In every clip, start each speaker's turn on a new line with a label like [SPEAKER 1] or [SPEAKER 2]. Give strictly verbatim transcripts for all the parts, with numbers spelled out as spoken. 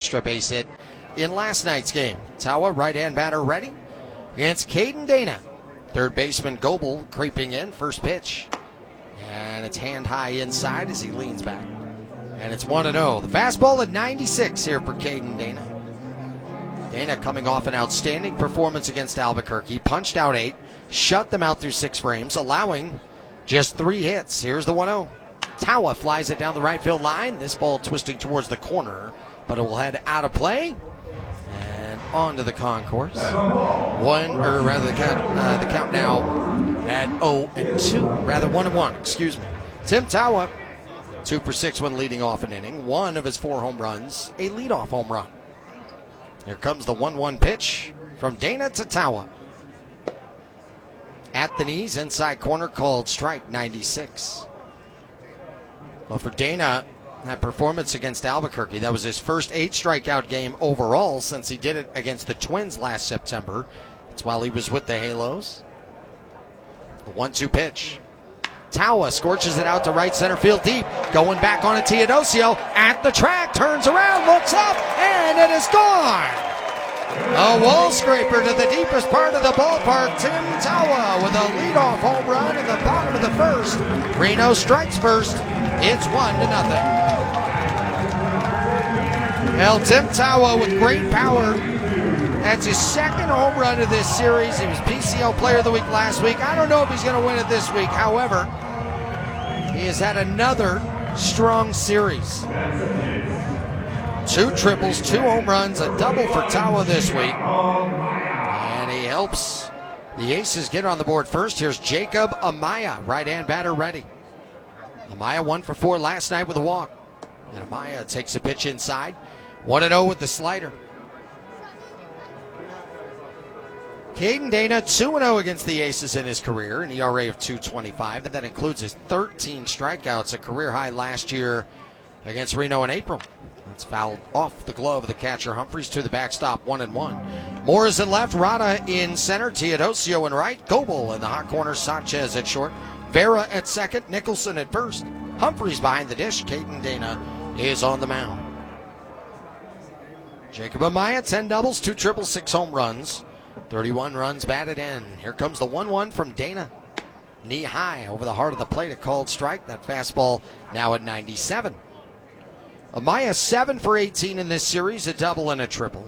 [SPEAKER 1] extra base hit in last night's game. Tawa, right-hand batter, ready against Caden Dana. Third baseman Goebel creeping in, first pitch. And it's hand high inside as he leans back. And it's one and oh. The fastball at ninety-six here for Caden Dana. Dana coming off an outstanding performance against Albuquerque. Punched out eight, shut them out through six frames, allowing just three hits. Here's the one oh. Tawa flies it down the right field line. This ball twisting towards the corner, but it will head out of play and onto the concourse. One, or rather the count, uh, the count now at oh and two, rather one and one, excuse me. Tim Tawa, two for six when leading off an inning. One of his four home runs, a leadoff home run. Here comes the one one pitch from Dana to Tawa. At the knees, inside corner, called strike ninety-six. Well, for Dana, that performance against Albuquerque, that was his first eight strikeout game overall since he did it against the Twins last September. That's while he was with the Halos. The one two pitch. Tawa scorches it out to right center field deep. Going back on a Teodosio at the track, turns around, looks up, and it is gone. A wall scraper to the deepest part of the ballpark. Tim Tawa with a leadoff home run in the bottom of the first. Reno strikes first. It's one to nothing. Well, Tim Tawa with great power. That's his second home run of this series. He was P C L Player of the Week last week. I don't know if he's going to win it this week. However, he has had another strong series. Two triples, two home runs, a double for Tawa this week. And he helps the Aces get on the board first. Here's Jacob Amaya, right-hand batter ready. Amaya one for four last night with a walk. And Amaya takes a pitch inside. one and oh with the slider. Caden Dana, two and oh against the Aces in his career, an E R A of two twenty-five. That includes his thirteen strikeouts, a career high last year against Reno in April. That's fouled off the glove of the catcher. Humphreys to the backstop, one and one. Morris at left, Rada in center, Teodosio in right, Goebel in the hot corner, Sanchez at short, Vera at second, Nicholson at first, Humphreys behind the dish. Caden Dana is on the mound. Jacob Amaya, ten doubles, two triples, six home runs, thirty-one runs batted in. Here comes the one one from Dana. Knee high over the heart of the plate, a called strike. That fastball now at ninety-seven. Amaya seven for eighteen in this series, a double and a triple.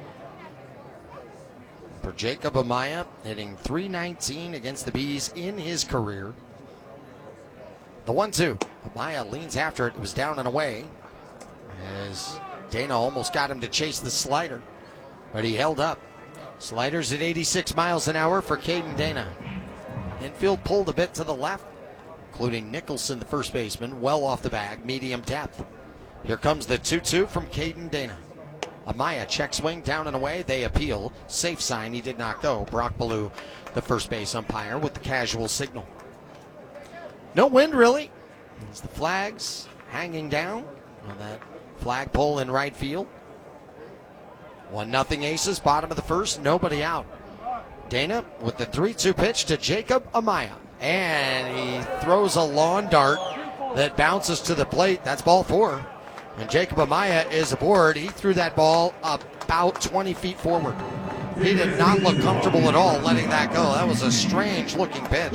[SPEAKER 1] For Jacob Amaya, hitting three nineteen against the Bees in his career. The one two. Amaya leans after it. It was down and away as Dana almost got him to chase the slider, but he held up. Sliders at eighty-six miles an hour for Caden Dana. Infield pulled a bit to the left, including Nicholson, the first baseman, well off the bag, medium depth. Here comes the two two from Caden Dana. Amaya check swing down and away. They appeal. Safe sign, he did not go. Brock Ballou, the first base umpire, with the casual signal. No wind, really. It's the flags hanging down on that flagpole in right field. one nothing Aces, bottom of the first, nobody out. Dana with the three two pitch to Jacob Amaya. And he throws a lawn dart that bounces to the plate. That's ball four. And Jacob Amaya is aboard. He threw that ball about twenty feet forward. He did not look comfortable at all letting that go. That was a strange looking pitch.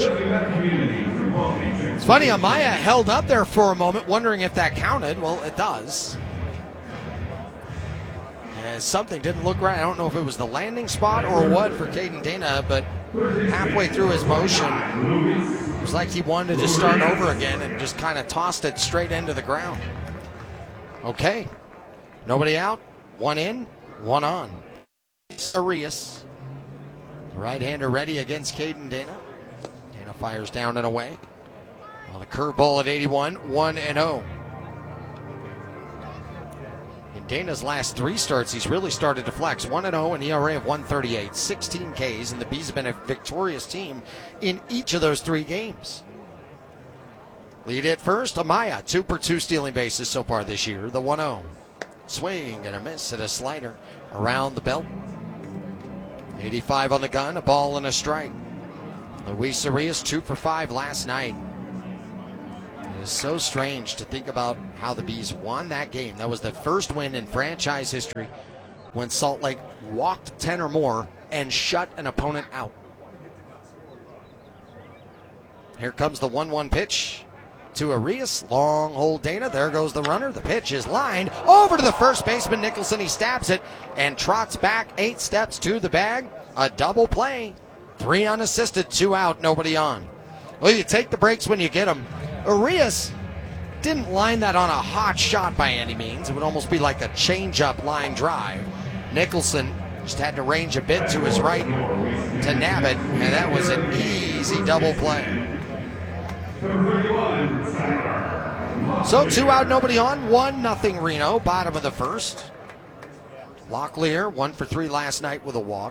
[SPEAKER 1] It's funny, Amaya held up there for a moment wondering if that counted. Well, it does. And something didn't look right. I don't know if it was the landing spot or what for Caden Dana, but halfway through his motion, it was like he wanted to start over again and just kind of tossed it straight into the ground. Okay, nobody out, one in, one on. Arias, right-hander ready against Caden Dana. Dana fires down and away. On the curveball at eighty-one, one and oh. In Dana's last three starts, he's really started to flex. one and oh, an E R A of one thirty-eight, sixteen Ks, and the Bees have been a victorious team in each of those three games. Lead at first, Amaya, two for two stealing bases so far this year. The one oh. Swing and a miss at a slider around the belt. eighty-five on the gun, a ball and a strike. Luis Arias, two for five last night. It's so strange to think about how the Bees won that game. That was the first win in franchise history when Salt Lake walked ten or more and shut an opponent out. Here comes the one one pitch to Arias. Long hold Dana. There goes the runner. The pitch is lined over to the first baseman, Nicholson. He stabs it and trots back eight steps to the bag. A double play. Three unassisted, two out, nobody on. Well, you take the breaks when you get them. Arias didn't line that on a hot shot by any means. It would almost be like a change-up line drive. Nicholson just had to range a bit to his right to nab it, and that was an easy double play. So two out, nobody on. One nothing Reno, bottom of the first. Locklear, one for three last night with a walk.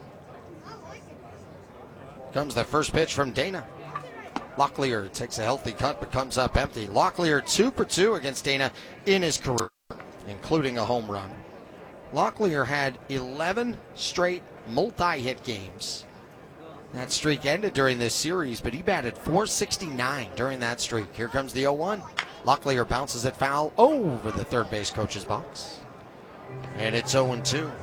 [SPEAKER 1] Comes the first pitch from Dana. Locklear takes a healthy cut but comes up empty. Locklear two for two against Dana in his career, including a home run. Locklear had eleven straight multi-hit games. That streak ended during this series, but he batted four sixty-nine during that streak. Here comes the oh one. Locklear bounces it foul over the third base coach's box. And it's oh two.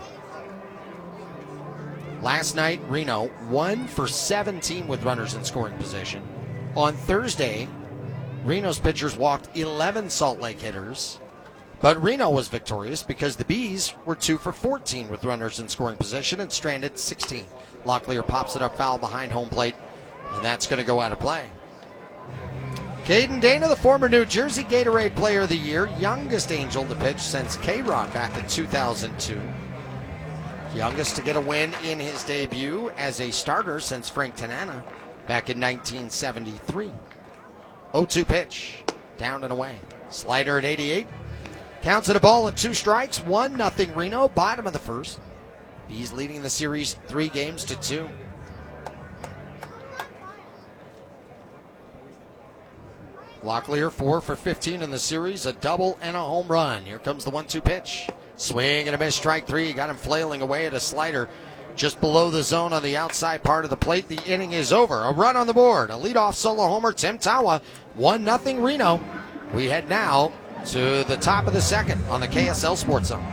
[SPEAKER 1] Last night, Reno one for seventeen with runners in scoring position. On Thursday, Reno's pitchers walked eleven Salt Lake hitters, but Reno was victorious because the Bees were two for fourteen with runners in scoring position and stranded sixteen. Locklear pops it up foul behind home plate, and that's going to go out of play. Caden Dana, the former New Jersey Gatorade Player of the Year, youngest Angel to pitch since K-Rod back in two thousand two. Youngest to get a win in his debut as a starter since Frank Tanana back in nineteen seventy-three. oh two pitch, down and away. Slider at eighty-eight. Counts it a ball and two strikes, one nothing Reno, bottom of the first. Bees leading the series three games to two. Locklear four for fifteen in the series, a double and a home run. Here comes the one two pitch. Swing and a miss, strike three. Got him flailing away at a slider just below the zone on the outside part of the plate. The inning is over. A run on the board. A leadoff solo homer, Tim Tawa. one nothing Reno. We head now to the top of the second on the K S L Sports Zone.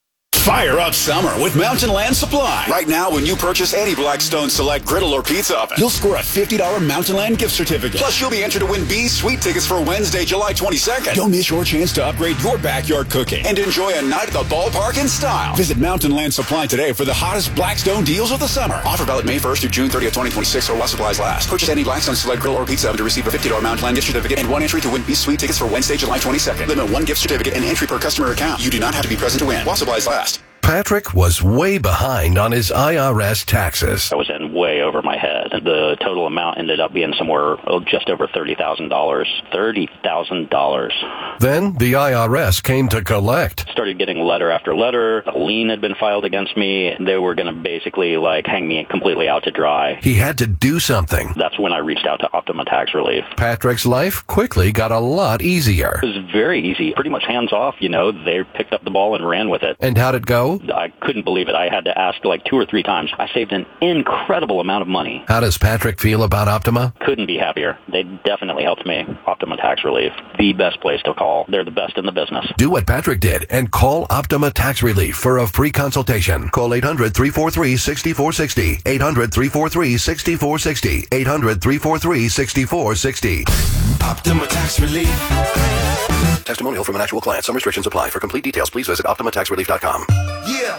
[SPEAKER 2] Fire up summer with Mountain Land Supply. Right now, when you purchase any Blackstone Select griddle or pizza oven, you'll score a fifty dollars Mountain Land gift certificate. Plus, you'll be entered to win Bees Sweet tickets for Wednesday, July twenty-second. Don't miss your chance to upgrade your backyard cooking and enjoy a night at the ballpark in style. Visit Mountain Land Supply today for the hottest Blackstone deals of the summer. Offer valid May first through June thirtieth, twenty twenty-six, or while supplies last. Purchase any Blackstone Select griddle or pizza oven to receive a fifty dollars Mountain Land gift certificate and one entry to win Bees Sweet tickets for Wednesday, July twenty-second. Limit one gift certificate and entry per customer account. You do not have to be present to win while supplies last.
[SPEAKER 3] Patrick was way behind on his I R S taxes.
[SPEAKER 4] I was in way over my head. The total amount ended up being somewhere oh, just over thirty thousand dollars. thirty thousand dollars.
[SPEAKER 3] Then the I R S came to collect.
[SPEAKER 4] Started getting letter after letter. A lien had been filed against me. They were going to basically like hang me completely out to dry.
[SPEAKER 3] He had to do something.
[SPEAKER 4] That's when I reached out to Optima Tax Relief.
[SPEAKER 3] Patrick's life quickly got a lot easier.
[SPEAKER 4] It was very easy. Pretty much hands off, you know. They picked up the ball and ran with it.
[SPEAKER 3] And how'd it go?
[SPEAKER 4] I couldn't believe it. I had to ask like two or three times. I saved an incredible amount of money.
[SPEAKER 3] How does Patrick feel about Optima?
[SPEAKER 4] Couldn't be happier. They definitely helped me. Optima Tax Relief, the best place to call. They're the best in the business.
[SPEAKER 3] Do what Patrick did and call Optima Tax Relief for a free consultation. Call eight hundred, three four three, six four six zero. eight hundred, three four three, six four six zero. eight hundred, three four three, six four six zero.
[SPEAKER 5] Optima Tax Relief.
[SPEAKER 3] Testimonial from an actual client. Some restrictions apply. For complete details, please visit optima tax relief dot com.
[SPEAKER 5] Yeah.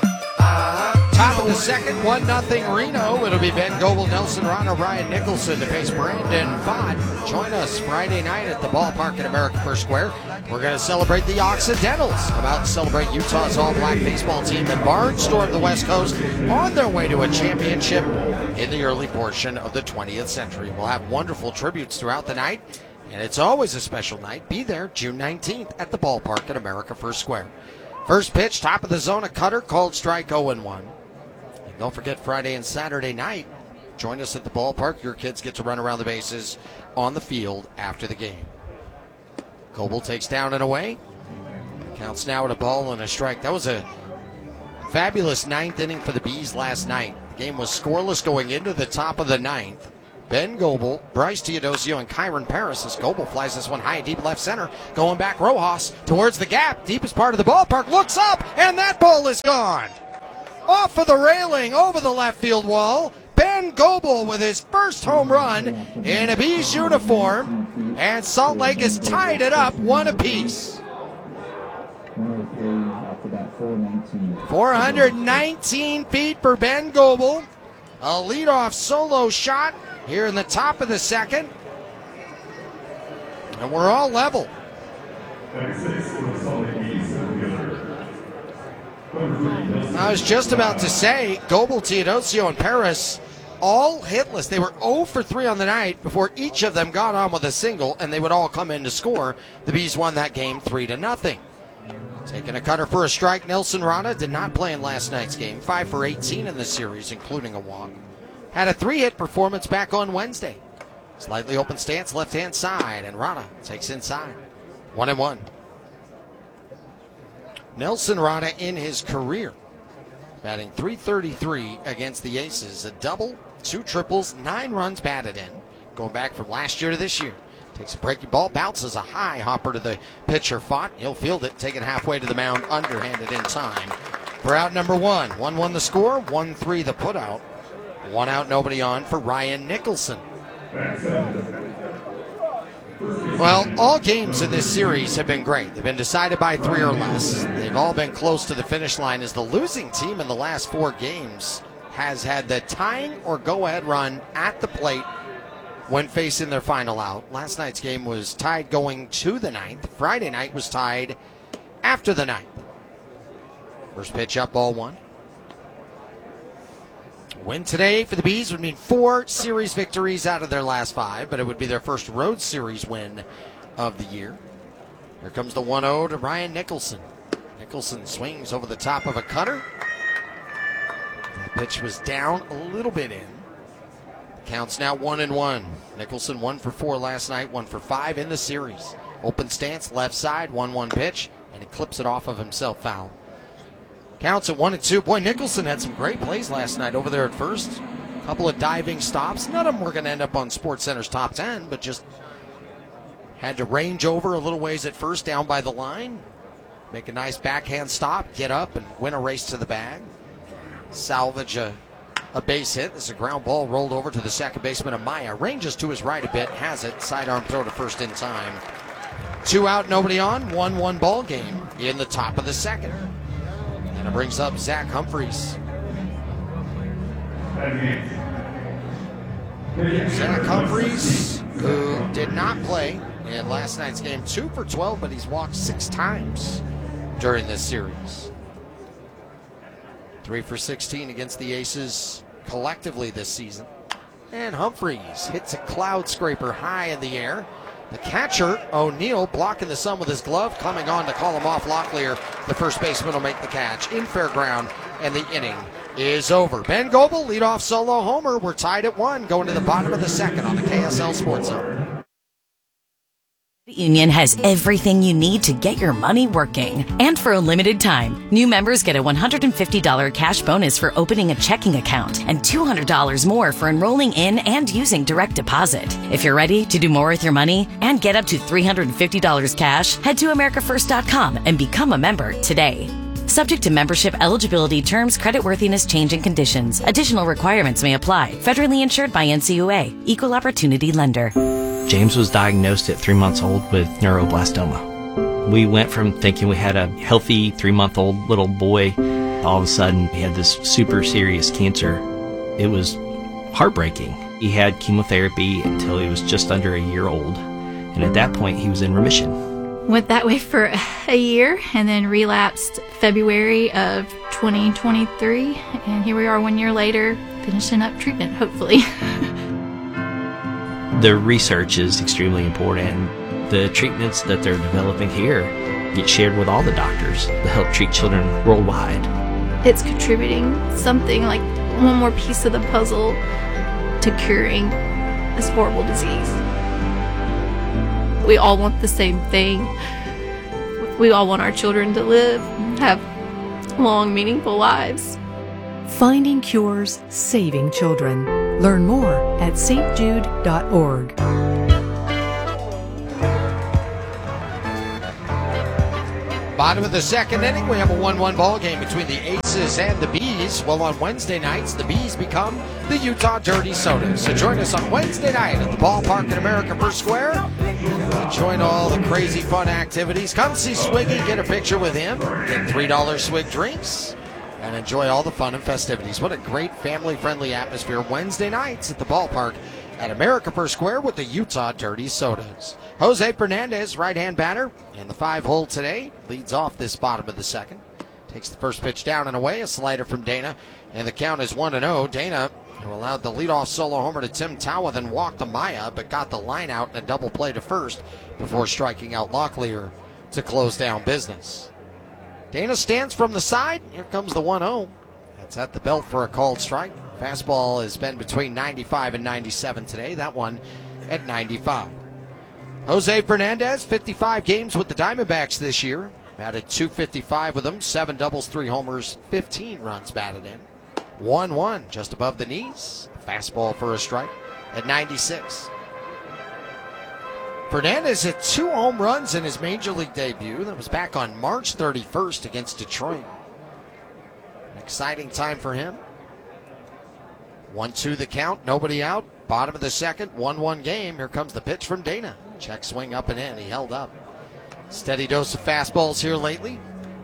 [SPEAKER 1] Uh, top of the second, one nothing Reno. It'll be Ben Goebel, Nelson Rana, Ryan Nicholson to face Brandon Fott. Join us Friday night at the ballpark at America First Square. We're going to celebrate the Occidentals. About to celebrate Utah's all-black baseball team that barnstormed the West Coast on their way to a championship in the early portion of the twentieth century. We'll have wonderful tributes throughout the night. And it's always a special night. Be there June nineteenth at the ballpark at America First Square. First pitch, top of the zone, a cutter, called strike oh one. And don't forget Friday and Saturday night. Join us at the ballpark. Your kids get to run around the bases on the field after the game. Goebel takes down and away. Counts now at a ball and a strike. That was a fabulous ninth inning for the Bees last night. The game was scoreless going into the top of the ninth. Ben Goebel, Bryce Teodosio, and Kyron Paris as Goebel flies this one high and deep left center. Going back, Rojas towards the gap, deepest part of the ballpark, looks up, and that ball is gone. Off of the railing, over the left field wall. Ben Goebel with his first home run in a Bees uniform, and Salt Lake has tied it up one apiece. four hundred nineteen feet for Ben Goebel. A leadoff solo shot here in the top of the second. And we're all level. I was just about to say, Goebel, Teodosio, and Paris all hitless. They were oh for three on the night before each of them got on with a single, and they would all come in to score. The Bees won that game three to nothing. Taking a cutter for a strike, Nelson Rada did not play in last night's game. five for eighteen in the series, including a walk. Had a three-hit performance back on Wednesday. Slightly open stance, left-hand side, and Rada takes inside. One and one. Nelson Rada in his career, batting three thirty-three against the Aces. A double, two triples, nine runs batted in. Going back from last year to this year. Takes a breaking ball, bounces a high hopper to the pitcher. Fought, he'll field it, taken halfway to the mound, underhanded in time. For out number one. one one the score, one three the putout. One out, nobody on for Ryan Nicholson. Well, all games in this series have been great. They've been decided by three or less. They've all been close to the finish line, as the losing team in the last four games has had the tying or go-ahead run at the plate when facing their final out. Last night's game was tied going to the ninth. Friday night was tied after the ninth. First pitch up, ball one. Win today for the Bees would mean four series victories out of their last five, but it would be their first road series win of the year. Here comes the one oh to Ryan Nicholson. Nicholson swings over the top of a cutter. The pitch was down a little bit in. Counts now one and one. Nicholson one for four last night, one for five in the series. Open stance, left side, one one pitch, and he clips it off of himself, foul. Counts at one and two. Boy, Nicholson had some great plays last night over there at first. A couple of diving stops. None of them were going to end up on SportsCenter's top ten, but just had to range over a little ways at first down by the line. Make a nice backhand stop, get up, and win a race to the bag. Salvage a, a base hit. This is a ground ball rolled over to the second baseman, Amaya. Ranges to his right a bit, has it. Sidearm throw to first in time. Two out, nobody on. one one ball game in the top of the second. And it brings up Zach Humphreys. Zach Humphreys, who did not play in last night's game, two for twelve, but he's walked six times during this series. Three for sixteen against the Aces collectively this season. And Humphreys hits a cloud scraper high in the air. The catcher, O'Neill, blocking the sun with his glove, coming on to call him off. Locklear, the first baseman, will make the catch in fair ground, and the inning is over. Ben Goebel, leadoff solo homer. We're tied at one, going to the bottom of the second on the K S L Sports Zone.
[SPEAKER 6] Union has everything you need to get your money working. And for a limited time, new members get a one hundred fifty dollars cash bonus for opening a checking account and two hundred dollars more for enrolling in and using direct deposit. If you're ready to do more with your money and get up to three hundred fifty dollars cash, head to america first dot com and become a member today. Subject to membership eligibility, terms, creditworthiness, change, and conditions. Additional requirements may apply. Federally insured by N C U A. Equal Opportunity Lender.
[SPEAKER 7] James was diagnosed at three months old with neuroblastoma. We went from thinking we had a healthy three-month-old little boy. All of a sudden, he had this super serious cancer. It was heartbreaking. He had chemotherapy until he was just under a year old. And at that point, he was in remission.
[SPEAKER 8] Went that way for a year and then relapsed February of twenty twenty-three. And here we are one year later, finishing up treatment, hopefully.
[SPEAKER 7] The research is extremely important. The treatments that they're developing here get shared with all the doctors to help treat children worldwide.
[SPEAKER 8] It's contributing something like one more piece of the puzzle to curing this horrible disease. We all want the same thing. We all want our children to live, have long, meaningful lives.
[SPEAKER 9] Finding cures, saving children. Learn more at s t jude dot org.
[SPEAKER 1] Bottom of the second inning, we have a one one ball game between the Aces and the Bees. Well, on Wednesday nights, the Bees become the Utah Dirty Sodas. So join us on Wednesday night at the ballpark in America First Square. Join all the crazy fun activities. Come see Swiggy, get a picture with him, get three dollar Swig drinks, and enjoy all the fun and festivities. What a great family-friendly atmosphere Wednesday nights at the ballpark at America First Square with the Utah Dirty Sodas. Jose Fernandez, right-hand batter, in the five-hole today, leads off this bottom of the second. Takes the first pitch down and away, a slider from Dana, and the count is one and oh. Dana, who allowed the leadoff solo homer to Tim Tawa, then walked to Maya, but got the line out in a double play to first before striking out Locklear to close down business. Dana stands from the side. Here comes the one oh. That's at the belt for a called strike. Fastball has been between ninety-five and ninety-seven today. That one at ninety-five. Jose Fernandez, fifty-five games with the Diamondbacks this year. Batted two fifty-five with them. Seven doubles, three homers, fifteen runs batted in. one one just above the knees. Fastball for a strike at ninety-six. Fernandez hit two home runs in his major league debut. That was back on March thirty-first against Detroit. An exciting time for him. one two the count, nobody out. Bottom of the second, one one game. Here comes the pitch from Dana. Check swing up and in. He held up. Steady dose of fastballs here lately.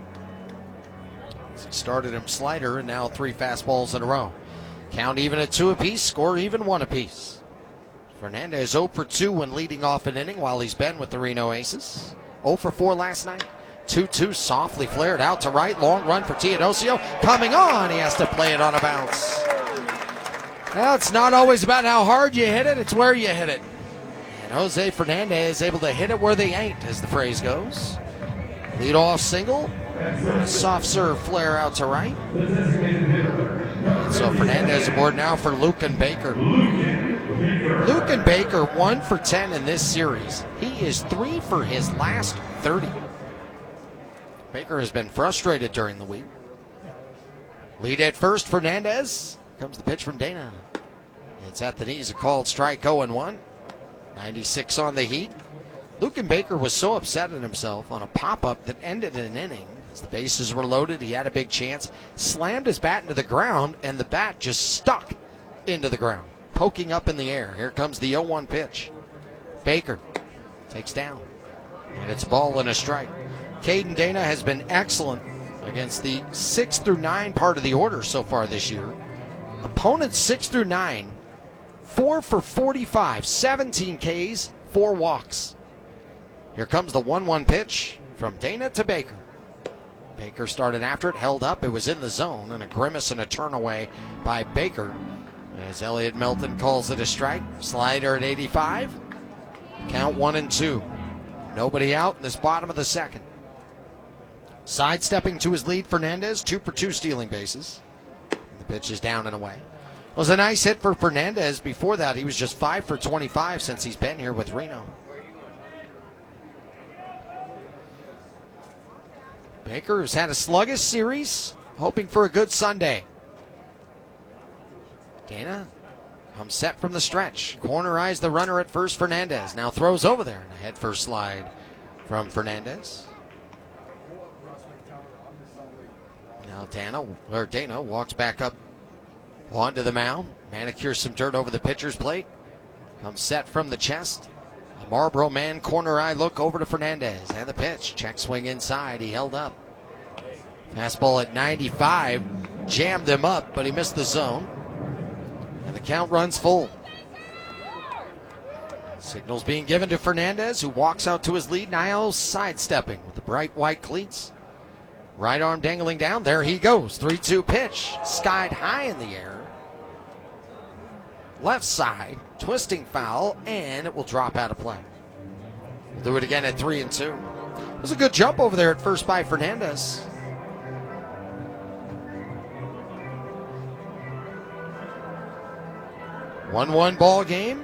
[SPEAKER 1] Started him slider and now three fastballs in a row. Count even at two apiece, score even one apiece. Fernandez oh for two when leading off an inning while he's been with the Reno Aces. oh for four last night. two two softly flared out to right. Long run for Teodosio. Coming on. He has to play it on a bounce. Well, it's not always about how hard you hit it, it's where you hit it. And Jose Fernandez is able to hit it where they ain't, as the phrase goes. Lead off single. Soft serve flare out to right. And so Fernandez aboard now for Luken Baker. Luken Baker one for ten in this series. He is three for his last thirty. Baker has been frustrated during the week. Lead at first, Fernandez. Comes the pitch from Dana. It's at the knees, a called strike, oh and one. ninety-six on the heat. Luken Baker was so upset at himself on a pop-up that ended an inning. As the bases were loaded, he had a big chance, slammed his bat into the ground, and the bat just stuck into the ground, poking up in the air. Here comes the oh one pitch. Baker takes down, and it's a ball and a strike. Caden Dana has been excellent against the six through nine part of the order so far this year. Opponents six through nine, four for forty-five, seventeen Ks, four walks. Here comes the one one pitch from Dana to Baker. Baker started after it, held up. It was in the zone, and a grimace and a turn away by Baker. As Elliot Melton calls it a strike. Slider at eighty-five. Count one and two. Nobody out in this bottom of the second. Sidestepping to his lead, Fernandez, two for two stealing bases. The pitch is down and away. It was a nice hit for Fernandez. Before that, he was just five for twenty-five since he's been here with Reno. Baker has had a sluggish series, hoping for a good Sunday. Dana comes set from the stretch. Cornerized the runner at first, Fernandez. Now throws over there. A head first slide from Fernandez. Now Dana, or Dana walks back up onto the mound. Manicures some dirt over the pitcher's plate. Comes set from the chest. A Marlboro man corner eye look over to Fernandez. And the pitch. Check swing inside. He held up. Fastball at ninety-five. Jammed him up, but he missed the zone. And the count runs full. Signals being given to Fernandez, who walks out to his lead. Niles sidestepping with the bright white cleats. Right arm dangling down. There he goes. three two pitch. Skied high in the air. Left side. Twisting foul. And it will drop out of play. We'll do it again at three and two. It was a good jump over there at first by Fernandez. one one ball game.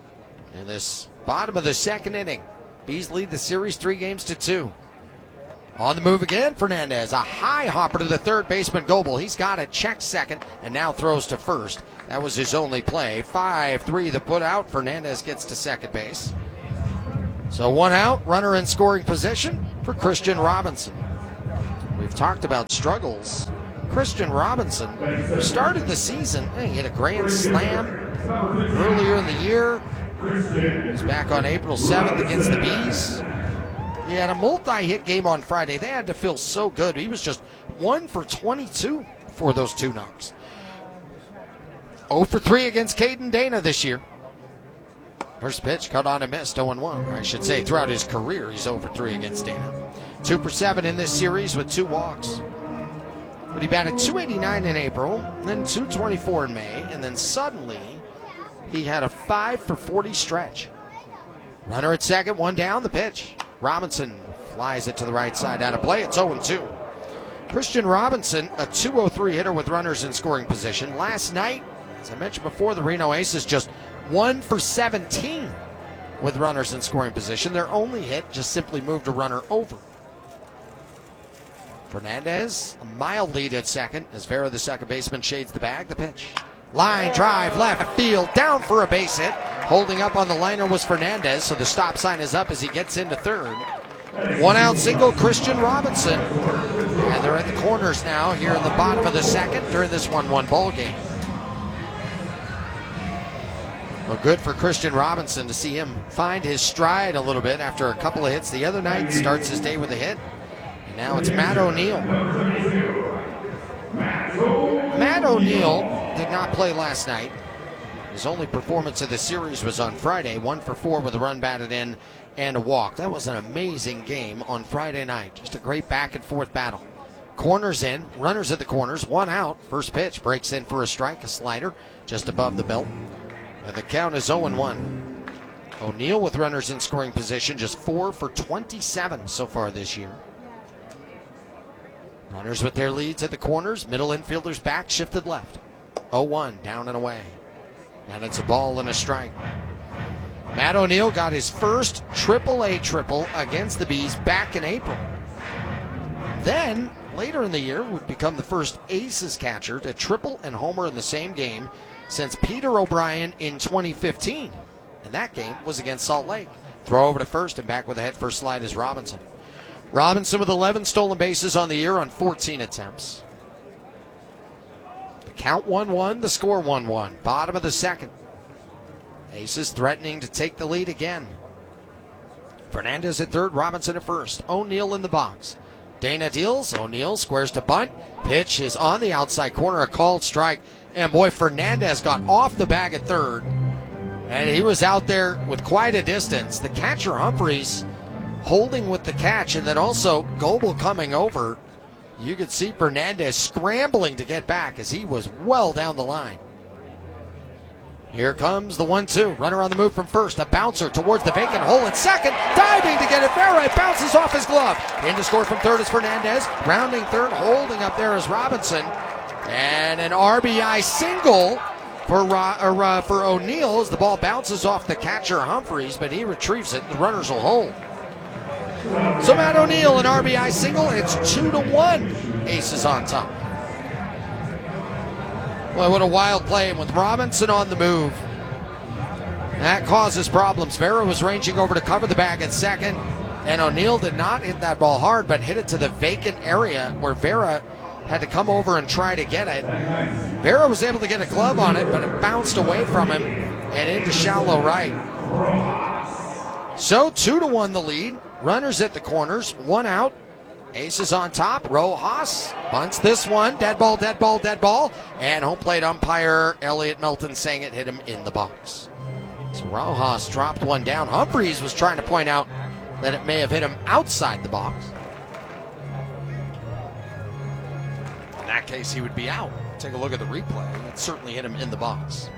[SPEAKER 1] In this bottom of the second inning. Bees lead the series three games to two. On the move again, Fernandez. A high hopper to the third baseman, Goebel. He's got it, check second, and now throws to first. That was his only play. five three the put out. Fernandez gets to second base. So one out, runner in scoring position for Christian Robinson. We've talked about struggles. Christian Robinson, who started the season, he hit a grand slam earlier in the year. He's back on April seventh against the Bees. He had a multi-hit game on Friday. They had to feel so good. He was just one for twenty-two for those two knocks. oh for three against Caden Dana this year. First pitch, cut on and missed, oh and one. I should say throughout his career, he's oh for three against Dana. two for seven in this series with two walks. But he batted two eighty-nine in April, then two twenty-four in May, and then suddenly he had a five for forty stretch. Runner at second, one down, the pitch. Robinson flies it to the right side out of play. It's oh and two. Christian Robinson, a two oh three hitter with runners in scoring position. Last night, as I mentioned before, the Reno Aces just one for seventeen with runners in scoring position. Their only hit just simply moved a runner over. Fernandez, a mild lead at second as Vera, the second baseman, shades the bag. The pitch. Line drive, left field, down for a base hit. Holding up on the liner was Fernandez, so the stop sign is up as he gets into third. One out single, Christian Robinson. And they're at the corners now here in the bottom of the second during this one one ball game. Well, good for Christian Robinson to see him find his stride a little bit after a couple of hits the other night. Starts his day with a hit. And now it's Matt O'Neill. Matt O'Neill did not play last night. His only performance of the series was on Friday, one for four with a run batted in and a walk. That was an amazing game on Friday night. Just a great back and forth battle. Corners in, runners at the corners, one out. First pitch breaks in for a strike, a slider just above the belt. And the count is oh and one. O'Neill with runners in scoring position, just four for twenty-seven so far this year. Runners with their leads at the corners, middle infielders back, shifted left. oh one, down and away. And it's a ball and a strike. Matt O'Neill got his first triple A triple against the Bees back in April. Then, later in the year, would become the first Aces catcher to triple and homer in the same game since Peter O'Brien in twenty fifteen. And that game was against Salt Lake. Throw over to first and back with a head first slide is Robinson. Robinson with eleven stolen bases on the year on fourteen attempts. The count one one, the score one one. Bottom of the second. Aces threatening to take the lead again. Fernandez at third, Robinson at first. O'Neill in the box. Dana deals. O'Neill squares to bunt. Pitch is on the outside corner, a called strike. And boy, Fernandez got off the bag at third. And he was out there with quite a distance. The catcher, Humphreys, holding with the catch, and then also Goebel coming over. You could see Fernandez scrambling to get back as he was well down the line. Here comes the one two. Runner on the move from first. A bouncer towards the vacant hole at second. Diving to get it there. It bounces off his glove. In to score from third is Fernandez. Rounding third. Holding up there is Robinson. And an R B I single for uh, or, uh, for O'Neill as the ball bounces off the catcher Humphreys, but he retrieves it. The runners will hold. So Matt O'Neill, an R B I single. It's two to one. Aces on top. Boy, what a wild play. And with Robinson on the move, that causes problems. Vera was ranging over to cover the bag at second, and O'Neill did not hit that ball hard, but hit it to the vacant area where Vera had to come over and try to get it. Vera was able to get a glove on it, but it bounced away from him and into shallow right. So two to one the lead. Runners at the corners, one out. Aces on top. Rojas bunts this one. Dead ball, dead ball, dead ball. And home plate umpire Elliot Melton saying it hit him in the box. So Rojas dropped one down. Humphreys was trying to point out that it may have hit him outside the box. In that case, he would be out. Take a look at the replay. It certainly hit him in the box.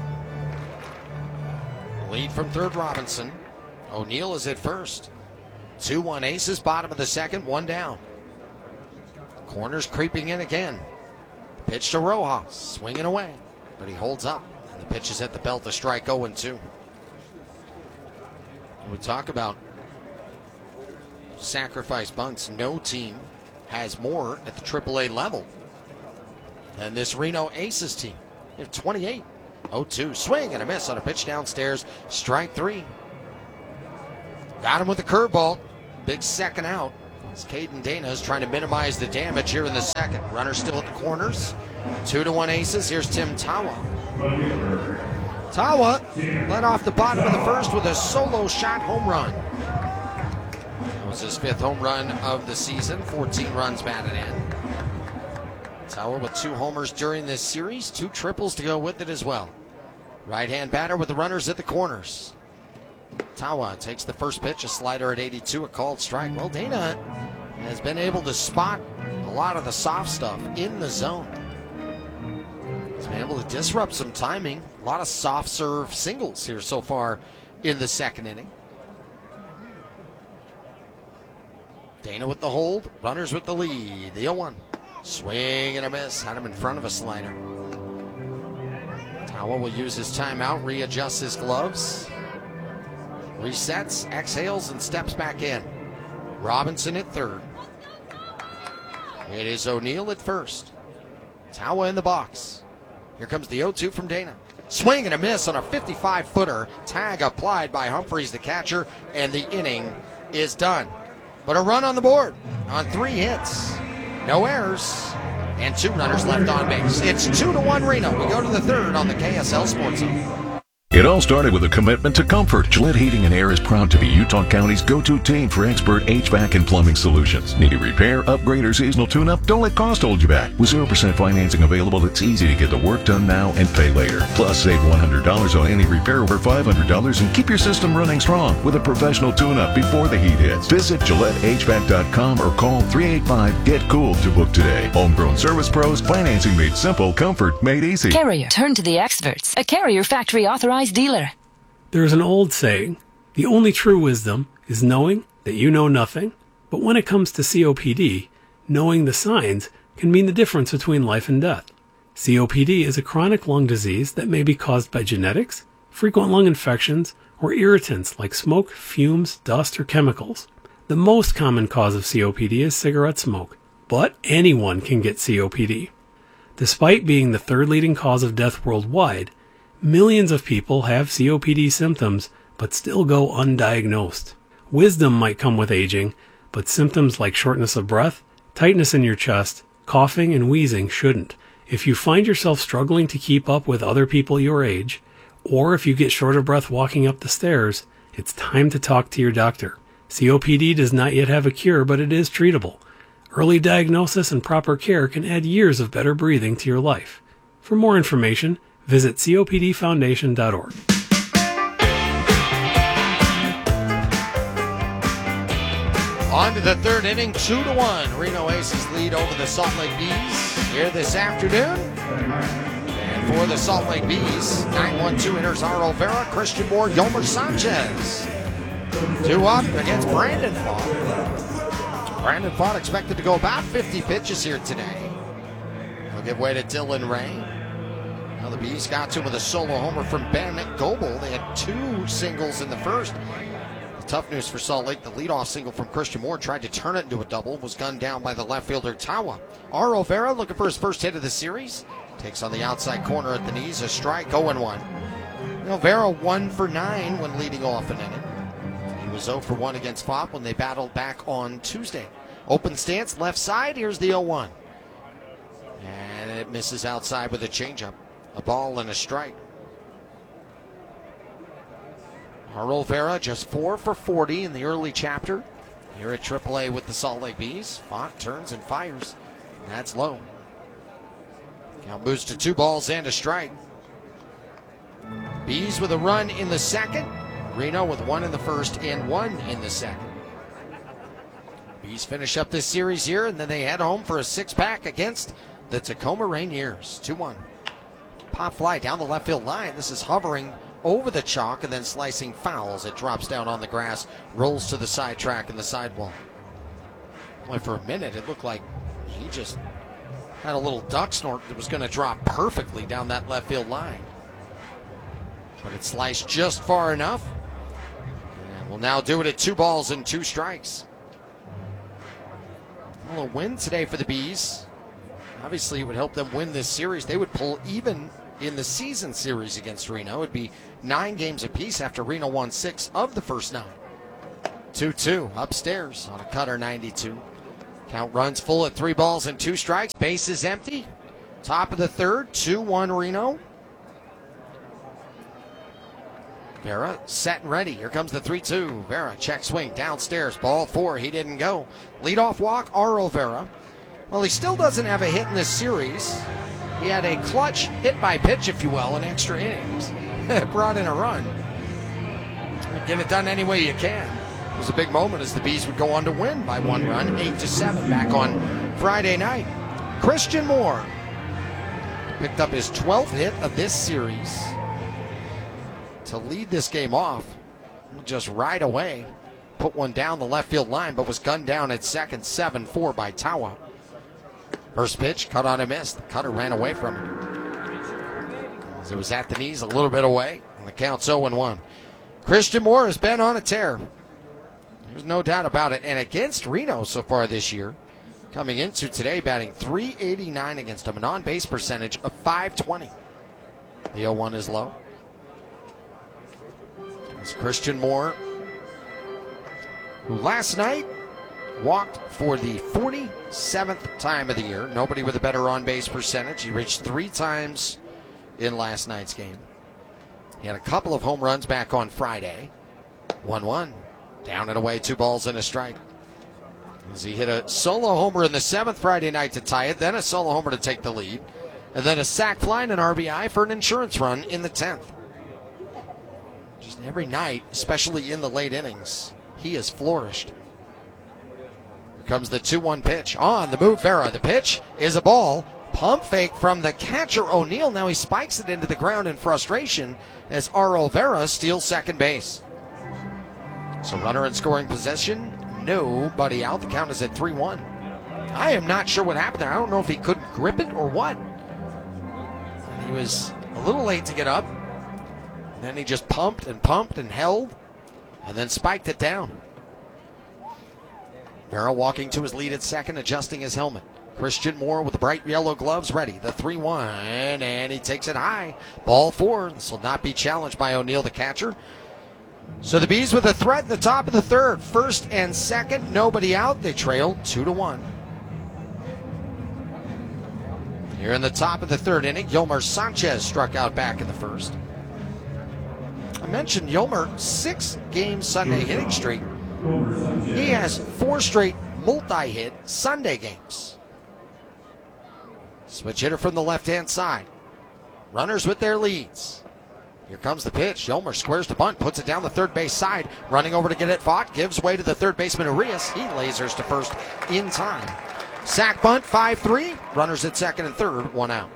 [SPEAKER 1] Lead from third, Robinson. O'Neill is at first. two one Aces, bottom of the second, one down. Corners creeping in again. Pitch to Rojas, swinging away, but he holds up. And the pitch is at the belt, the strike oh and two. We talk about sacrifice bunts. No team has more at the triple A level than this Reno Aces team. They have twenty-eight. oh two. Swing and a miss on a pitch downstairs. Strike three. Got him with the curveball. Big second out. As Caden Dana is trying to minimize the damage here in the second. Runner still at the corners. Two to one Aces. Here's Tim Tawa. Tawa led off the bottom of the first with a solo shot home run. That was his fifth home run of the season. fourteen runs batted in. Tawa with two homers during this series. Two triples to go with it as well. Right-hand batter with the runners at the corners. Tawa takes the first pitch, a slider at eighty-two, a called strike. Well, Dana has been able to spot a lot of the soft stuff in the zone. He's been able to disrupt some timing. A lot of soft serve singles here so far in the second inning. Dana with the hold, runners with the lead. The oh one. Swing and a miss. Had him in front of a slider. Tawa will use his timeout, readjusts his gloves. Resets, exhales, and steps back in. Robinson at third. It is O'Neill at first. Tawa in the box. Here comes the oh two from Dana. Swing and a miss on a fifty-five footer. Tag applied by Humphreys, the catcher, and the inning is done. But a run on the board on three hits. No errors. And two runners left on base. It's two to one Reno. We go to the third on the K S L Sports Zone.
[SPEAKER 10] It all started with a commitment to comfort. Gillette Heating and Air is proud to be Utah County's go-to team for expert H V A C and plumbing solutions. Need a repair, upgrade, or seasonal tune-up? Don't let cost hold you back. With zero percent financing available, it's easy to get the work done now and pay later. Plus, save one hundred dollars on any repair over five hundred dollars and keep your system running strong with a professional tune-up before the heat hits. Visit Gillette H V A C dot com or call three eight five, get cool to book today. Homegrown service pros, financing made simple, comfort made easy.
[SPEAKER 11] Carrier. Turn to the experts. A Carrier factory authorized dealer.
[SPEAKER 12] There's an old saying, the only true wisdom is knowing that you know nothing. But when it comes to C O P D, knowing the signs can mean the difference between life and death. C O P D is a chronic lung disease that may be caused by genetics, frequent lung infections, or irritants like smoke, fumes, dust, or chemicals. The most common cause of C O P D is cigarette smoke, but anyone can get C O P D. Despite being the third leading cause of death worldwide, millions of people have C O P D symptoms but still go undiagnosed. Wisdom might come with aging, but symptoms like shortness of breath, tightness in your chest, coughing, and wheezing shouldn't. If you find yourself struggling to keep up with other people your age, or if you get short of breath walking up the stairs, it's time to talk to your doctor. C O P D does not yet have a cure, but it is treatable. Early diagnosis and proper care can add years of better breathing to your life. For more information, visit C O P D foundation dot org.
[SPEAKER 1] On to the third inning, two to one. Reno Aces lead over the Salt Lake Bees here this afternoon. And for the Salt Lake Bees, nine one two enters Aro Vera, Christian Moore, Yomer Sanchez. Two up against Brandon Fott. Brandon Fott expected to go about fifty pitches here today. He'll give way to Dylan Ray. Now the Bees got to him with a solo homer from Ben Goebel. They had two singles in the first. The tough news for Salt Lake, the leadoff single from Christian Moore tried to turn it into a double, was gunned down by the left fielder Tawa. Aro Vera looking for his first hit of the series. Takes on the outside corner at the knees, a strike, oh and one. You know, Vera one for nine when leading off an inning. He was oh for one against Fott when they battled back on Tuesday. Open stance, left side, here's the oh one. And it misses outside with a changeup. A ball and a strike. Aro Vera just four for forty in the early chapter. Here at triple A with the Salt Lake Bees. Fott turns and fires. That's low. Count moves to two balls and a strike. Bees with a run in the second. Reno with one in the first and one in the second. Bees finish up this series here, and then they head home for a six-pack against the Tacoma Rainiers. two one. Pop fly down the left field line. This is hovering over the chalk and then slicing foul as it drops down on the grass, rolls to the side track and the sidewall. Only for a minute, it looked like he just had a little duck snort that was going to drop perfectly down that left field line. But it sliced just far enough. And we'll now do it at two balls and two strikes. Well, a win today for the Bees. Obviously, it would help them win this series. They would pull even in the season series against Reno. It would be nine games apiece after Reno won six of the first nine. two two upstairs on a cutter ninety-two. Count runs full at three balls and two strikes. Base is empty. Top of the third, two one Reno. Vera set and ready. Here comes the three two. Vera check swing downstairs. Ball four. He didn't go. Leadoff walk, Aro Vera. Well, he still doesn't have a hit in this series. He had a clutch hit by pitch, if you will, in extra innings. Brought in a run. Get it done any way you can. It was a big moment as the Bees would go on to win by one run, eight to seven, back on Friday night. Christian Moore picked up his twelfth hit of this series to lead this game off. Just right away, put one down the left field line, but was gunned down at second, seven four by Tawa. First pitch, cut on a miss. The cutter ran away from him. As it was at the knees, a little bit away, and the count's oh one. Christian Moore has been on a tear. There's no doubt about it. And against Reno so far this year, coming into today, batting three eighty-nine against him, an on-base percentage of five twenty. The oh one is low. It's Christian Moore, who last night walked for the forty-seventh time of the year. Nobody with a better on-base percentage. He reached three times in last night's game. He had a couple of home runs back on Friday. one one. Down and away, two balls and a strike. As he hit a solo homer in the seventh Friday night to tie it, then a solo homer to take the lead, and then a sac fly and an R B I for an insurance run in the tenth. Just every night, especially in the late innings, he has flourished. Here comes the two one pitch. On the move, Vera. The pitch is a ball. Pump fake from the catcher, O'Neill. Now he spikes it into the ground in frustration as Aro Vera steals second base. So runner in scoring possession, nobody out. The count is at three one. I am not sure what happened there. I don't know if he couldn't grip it or what. He was a little late to get up. Then he just pumped and pumped and held and then spiked it down. Vera walking to his lead at second, adjusting his helmet. Christian Moore with the bright yellow gloves ready. The three one, and he takes it high. Ball four. This will not be challenged by O'Neill, the catcher. So the Bees with a threat at the top of the third. First and second, nobody out. They trail two to one. Here in the top of the third inning, Yolmer Sanchez struck out back in the first. I mentioned Yolmer, six game Sunday hitting streak. He has four straight multi-hit Sunday games. Switch hitter from the left-hand side. Runners with their leads. Here comes the pitch. Yolmer squares the bunt, puts it down the third base side. Running over to get it fought, gives way to the third baseman Arias. He lasers to first in time. Sack bunt, five three. Runners at second and third, one out.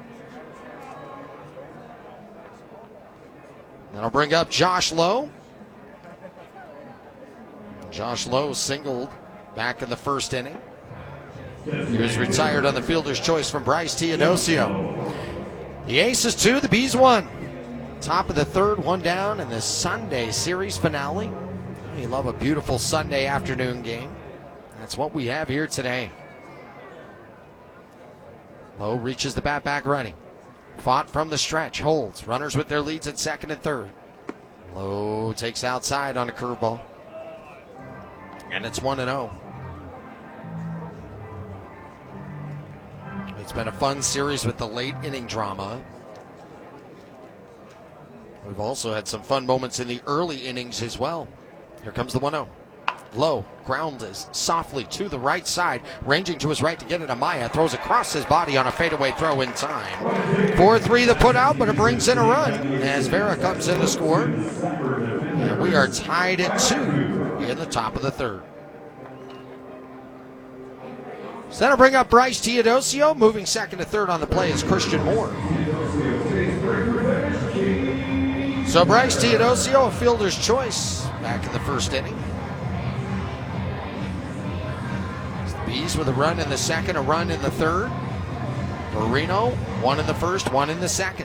[SPEAKER 1] That'll bring up Josh Lowe. Josh Lowe singled back in the first inning. He was retired on the fielder's choice from Bryce Teodosio. The Aces two, the Bees one. Top of the third, one down in the Sunday series finale. You love a beautiful Sunday afternoon game. That's what we have here today. Lowe reaches the bat back running. Fought from the stretch, holds. Runners with their leads at second and third. Lowe takes outside on a curveball. And it's one and oh. It's been a fun series with the late inning drama. We've also had some fun moments in the early innings as well. Here comes the one oh. Low, ground is softly to the right side, ranging to his right to get it. Amaya throws across his body on a fadeaway throw in time. four three the put out, but it brings in a run as Vera comes in to score. And we are tied at two in the top of the third. So that'll bring up Bryce Teodosio. Moving second to third on the play is Christian Moore. So Bryce Teodosio, a fielder's choice back in the first inning. Bees with a run in the second, a run in the third. For Reno, one in the first, one in the second.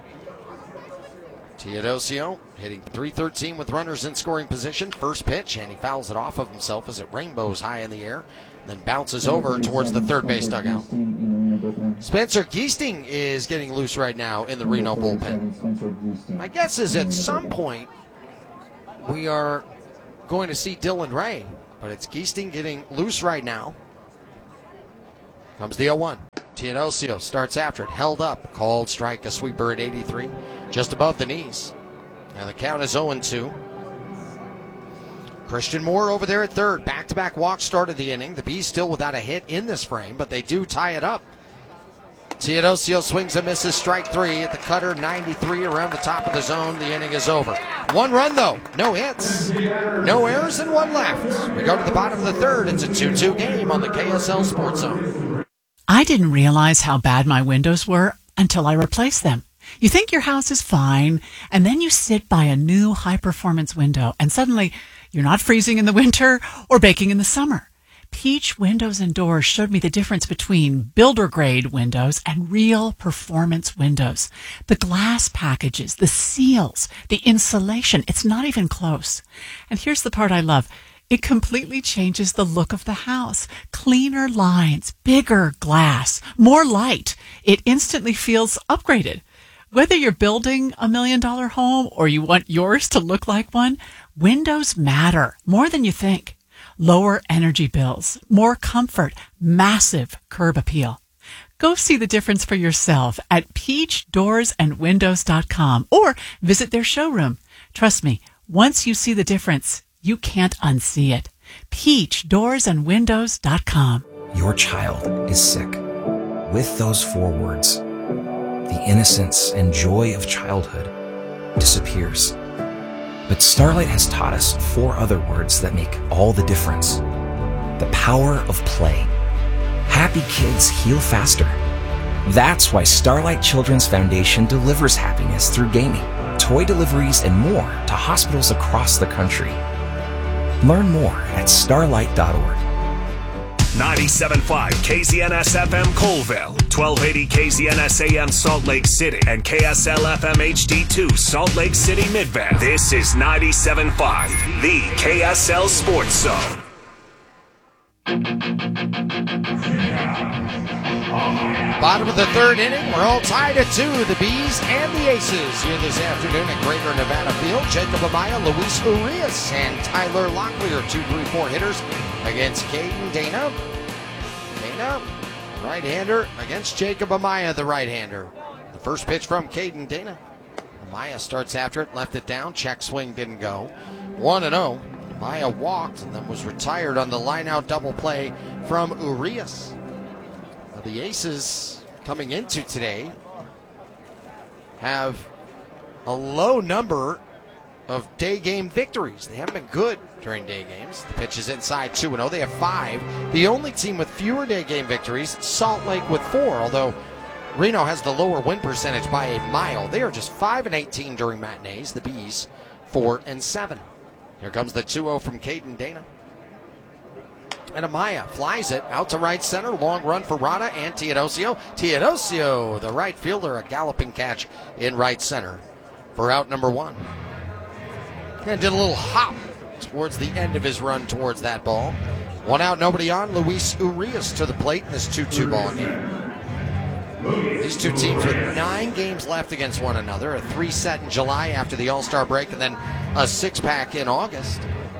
[SPEAKER 1] Teodosio hitting three thirteen with runners in scoring position. First pitch, and he fouls it off of himself as it rainbows high in the air. then bounces over towards the third base dugout. Spencer Giesting is getting loose right now in the Reno bullpen. My guess is at some point we are going to see Dylan Ray, but it's Giesting getting loose right now. Comes the oh one. Teodosio starts after it, held up, called strike, a sweeper at eighty-three, just above the knees. Now the count is oh and two. Christian Moore over there at third. Back-to-back walks started the inning. The Bees still without a hit in this frame, but they do tie it up. Teodosio swings and misses, strike three at the cutter, ninety-three around the top of the zone. The inning is over. One run, though. No hits. No errors and one left. We go to the bottom of the third. It's a two two game on the K S L Sports Zone.
[SPEAKER 13] I didn't realize how bad my windows were until I replaced them. You think your house is fine, and then you sit by a new high-performance window, and suddenly you're not freezing in the winter or baking in the summer. Peach Windows and Doors showed me the difference between builder-grade windows and real performance windows. The glass packages, the seals, the insulation, it's not even close. And here's the part I love. It completely changes the look of the house. Cleaner lines, bigger glass, more light. It instantly feels upgraded. Whether you're building a million-dollar home or you want yours to look like one, windows matter more than you think. Lower energy bills, more comfort, massive curb appeal. Go see the difference for yourself at peach doors and windows dot com or visit their showroom. Trust me, once you see the difference, you can't unsee it. peach doors and windows dot com.
[SPEAKER 14] Your child is sick. With those four words, the innocence and joy of childhood disappears. But Starlight has taught us four other words that make all the difference. The power of play. Happy kids heal faster. That's why Starlight Children's Foundation delivers happiness through gaming, toy deliveries, and more to hospitals across the country. Learn more at starlight dot org.
[SPEAKER 15] ninety-seven point five K Z N S F M Colville, twelve eighty K Z N S A M Salt Lake City, and K S L F M H D two Salt Lake City Midvale. This is ninety-seven point five, the K S L Sports Zone.
[SPEAKER 1] Bottom of the third inning, we're all tied at two. The Bees and the Aces here this afternoon at Greater Nevada Field. Jacob Amaya, Luis Urias, and Tyler Locklear, two three four hitters against Caden Dana. Dana, right-hander, against Jacob Amaya, the right-hander. The first pitch from Caden Dana. Amaya starts after it, left it down. Check swing didn't go. one and oh. Amaya walked and then was retired on the line-out double play from Urias. Now the Aces coming into today have a low number of day game victories. They haven't been good during day games. The pitch is inside two and oh. They have five. The only team with fewer day game victories, Salt Lake with four, although Reno has the lower win percentage by a mile. They are just five and eighteen during matinees. The Bees four and seven. Here comes the two oh from Caden Dana. And Amaya flies it out to right center. Long run for Rada and Teodosio. Teodosio, the right fielder, a galloping catch in right center for out number one. And did a little hop towards the end of his run towards that ball. One out, nobody on. Luis Urias to the plate in this two two ball game. These two teams with nine games left against one another. A three set in July after the All-Star break, and then a six-pack in August.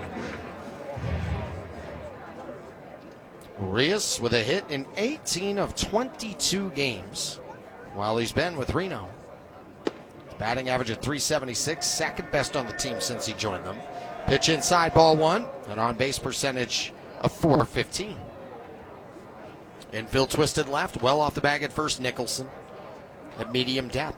[SPEAKER 1] Urias with a hit in eighteen of twenty-two games while he's been with Reno. His batting average at three seventy-six, second best on the team since he joined them. Pitch inside, ball one, an on-base percentage of four fifteen. Infield twisted left, well off the bag at first, Nicholson at medium depth.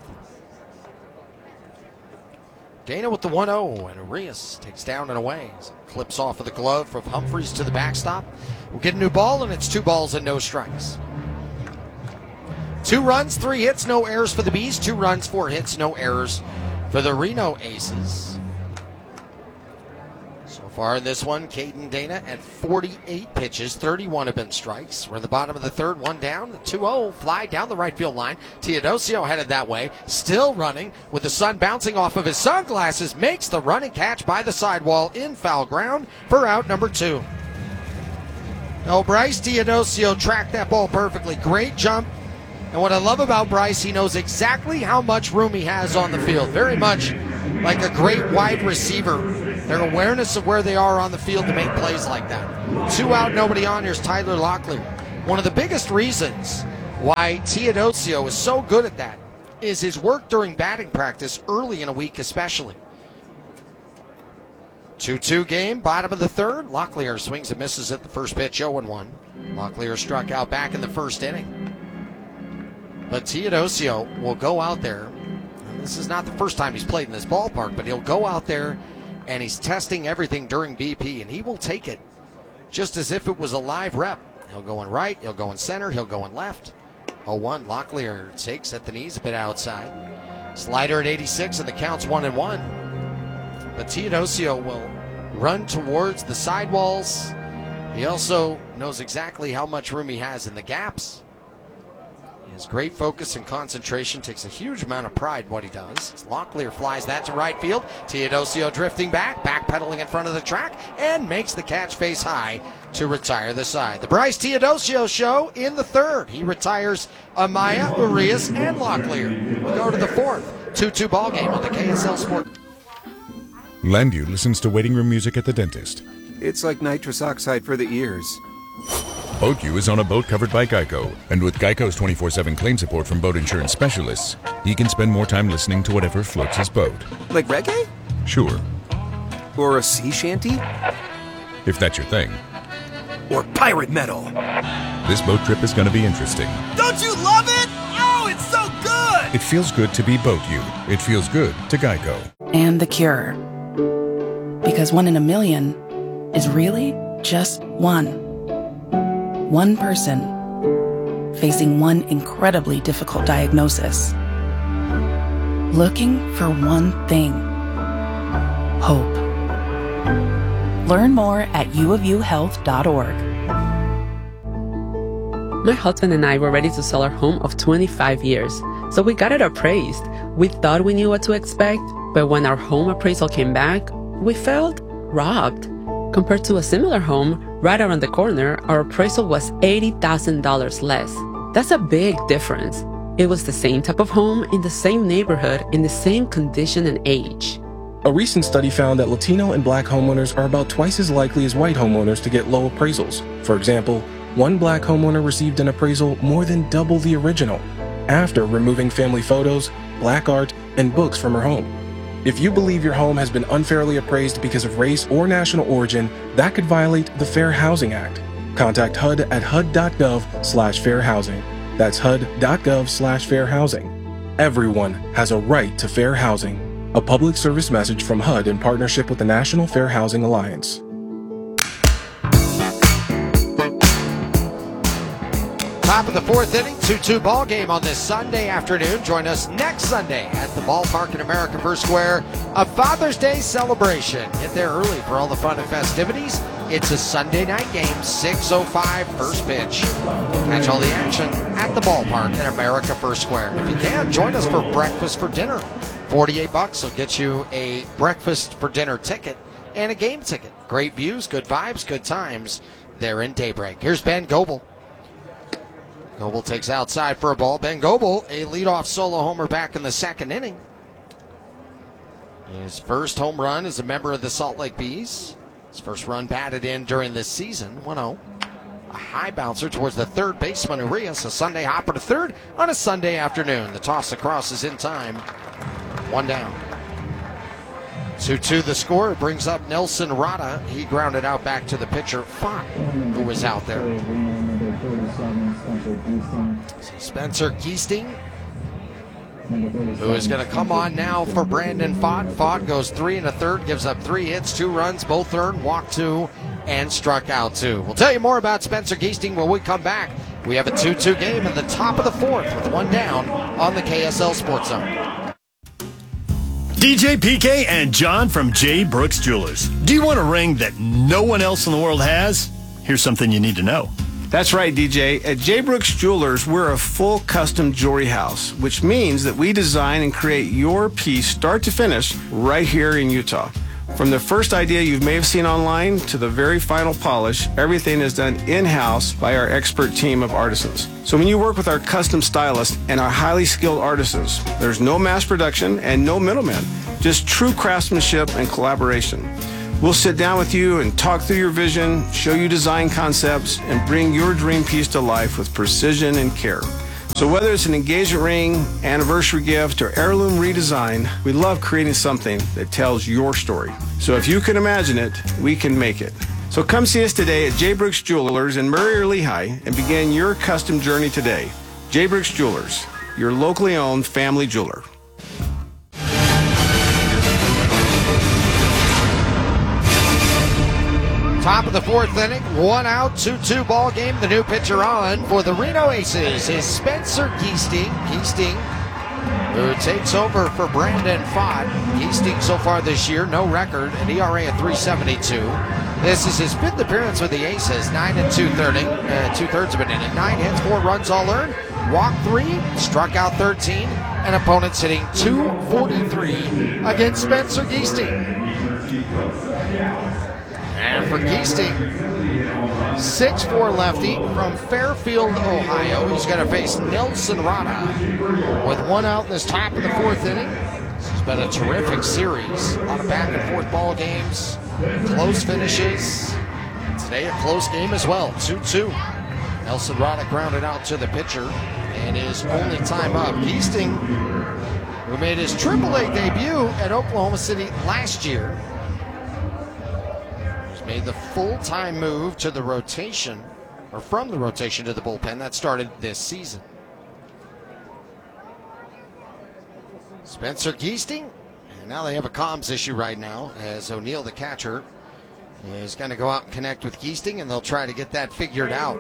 [SPEAKER 1] Dana with the one oh, and Urias takes down and away. Clips off of the glove from Humphreys to the backstop. We'll get a new ball, and it's two balls and no strikes. Two runs, three hits, no errors for the Bees. Two runs, four hits, no errors for the Reno Aces. So far in this one, Caden Dana at forty-eight pitches, thirty-one have been strikes. We're in the bottom of the third, one down, the two oh, fly down the right field line. Teodosio headed that way, still running with the sun bouncing off of his sunglasses, makes the running catch by the sidewall in foul ground for out number two. Oh, Bryce Teodosio tracked that ball perfectly. Great jump. And what I love about Bryce, he knows exactly how much room he has on the field. Very much like a great wide receiver. Their awareness of where they are on the field to make plays like that. Two out, nobody on. Here's Tyler Locklear. One of the biggest reasons why Teodosio is so good at that is his work during batting practice early in a week especially. two two game, bottom of the third. Locklear swings and misses at the first pitch, oh and one. Locklear struck out back in the first inning. But Teodosio will go out there, and this is not the first time he's played in this ballpark, but he'll go out there and he's testing everything during B P, and he will take it just as if it was a live rep. He'll go in right, he'll go in center, he'll go in left. oh one, Locklear takes at the knees a bit outside. Slider at eighty-six, and the count's one and one. But Teodosio will run towards the sidewalls. He also knows exactly how much room he has in the gaps. He has great focus and concentration, takes a huge amount of pride in what he does. Locklear flies that to right field. Teodosio drifting back, backpedaling in front of the track, and makes the catch face high to retire the side. The Bryce Teodosio show in the third. He retires Amaya, Urias, and Locklear. We'll go to the fourth. two two ball game on the K S L Sport.
[SPEAKER 16] Landview listens to waiting room music at the dentist.
[SPEAKER 17] It's like nitrous oxide for the ears.
[SPEAKER 16] BoatU is on a boat covered by Geico, and with Geico's twenty-four seven claim support from boat insurance specialists, he can spend more time listening to whatever floats his boat.
[SPEAKER 17] Like reggae?
[SPEAKER 16] Sure.
[SPEAKER 17] Or a sea shanty?
[SPEAKER 16] If that's your thing.
[SPEAKER 17] Or pirate metal.
[SPEAKER 16] This boat trip is going to be interesting.
[SPEAKER 18] Don't you love it? Oh, it's so good!
[SPEAKER 16] It feels good to be BoatU. It feels good to Geico.
[SPEAKER 19] And the cure. Because one in a million is really just one. One person facing one incredibly difficult diagnosis. Looking for one thing. Hope. Learn more at u of u health dot org.
[SPEAKER 20] My husband and I were ready to sell our home of twenty-five years, so we got it appraised. We thought we knew what to expect, but when our home appraisal came back, we felt robbed. Compared to a similar home right around the corner, our appraisal was eighty thousand dollars less. That's a big difference. It was the same type of home in the same neighborhood in the same condition and age.
[SPEAKER 21] A recent study found that Latino and Black homeowners are about twice as likely as white homeowners to get low appraisals. For example, one Black homeowner received an appraisal more than double the original after removing family photos, Black art, and books from her home. If you believe your home has been unfairly appraised because of race or national origin, that could violate the Fair Housing Act. Contact H U D at H U D dot gov slash fair housing. That's H U D dot gov slash fair housing. Everyone has a right to fair housing. A public service message from H U D in partnership with the National Fair Housing Alliance.
[SPEAKER 1] Top of the fourth inning, two two ball game on this Sunday afternoon. Join us next Sunday at the ballpark in America First Square. A Father's Day celebration. Get there early for all the fun and festivities. It's a Sunday night game, six oh five first pitch. Catch all the action at the ballpark in America First Square. If you can, join us for breakfast for dinner. forty-eight bucks will get you a breakfast for dinner ticket and a game ticket. Great views, good vibes, good times there in Daybreak. Here's Ben Goebel. Goebel takes outside for a ball. Ben Goebel, a leadoff solo homer back in the second inning. His first home run as a member of the Salt Lake Bees. His first run batted in during this season, one oh. A high bouncer towards the third baseman, Urias. A Sunday hopper to third on a Sunday afternoon. The toss across is in time. One down. two two the score. It brings up Nelson Rada. He grounded out back to the pitcher, Fott, who was out there. Spencer Geesting, who is going to come on now for Brandon Fott. Fott goes three and a third, gives up three hits, two runs, both earned, walked two, and struck out two. We'll tell you more about Spencer Geesting when we come back. We have a two two game in the top of the fourth with one down on the K S L Sports Zone.
[SPEAKER 22] D J P K and John from J. Brooks Jewelers. Do you want a ring that no one else in the world has? Here's something you need to know.
[SPEAKER 23] That's right, D J. At J. Brooks Jewelers, we're a full custom jewelry house, which means that we design and create your piece start to finish right here in Utah. From the first idea you may have seen online to the very final polish, everything is done in-house by our expert team of artisans. So when you work with our custom stylists and our highly skilled artisans, there's no mass production and no middlemen, just true craftsmanship and collaboration. We'll sit down with you and talk through your vision, show you design concepts, and bring your dream piece to life with precision and care. So whether it's an engagement ring, anniversary gift, or heirloom redesign, we love creating something that tells your story. So if you can imagine it, we can make it. So come see us today at J. Brooks Jewelers in Murray or Lehigh and begin your custom journey today. J. Brooks Jewelers, your locally owned family jeweler.
[SPEAKER 1] Top of the fourth inning, one out, two two ball game. The new pitcher on for the Reno Aces is Spencer Giesting. Giesting, who takes over for Brandon Fott. Giesting so far this year, no record, an E R A of three seventy-two. This is his fifth appearance with the Aces, nine and two thirds, uh, two thirds of an inning, nine hits, four runs all earned, walked three, struck out thirteen, and opponents hitting two forty-three against Spencer Giesting. And for Giesting, six four lefty from Fairfield, Ohio. He's going to face Nelson Rada with one out in this top of the fourth inning. This has been a terrific series. A lot of back and forth ball games, close finishes. Today a close game as well, two two. Nelson Rada grounded out to the pitcher and his only time up. Giesting, who made his triple A debut at Oklahoma City last year, made the full-time move to the rotation, or from the rotation to the bullpen. That started this season. Spencer Giesting, and now they have a comms issue right now, as O'Neill, the catcher, is going to go out and connect with Giesting, and they'll try to get that figured out.